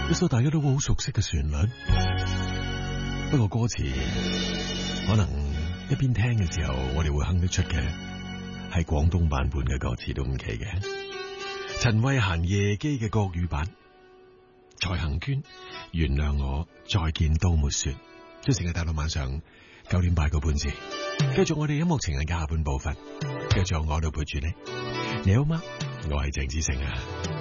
一首大家都好熟悉嘅旋律，不過歌詞可能一邊聽嘅時候，我哋會哼得出嘅係廣東版本嘅歌詞都唔奇嘅。陳慧嫻夜機嘅國語版，蔡幸娟原諒我再見都沒說，將成日帶到晚上9:08字。繼續我哋音樂情人嘅下半部分，繼續我度陪住你。你好嗎？我係鄭子誠啊。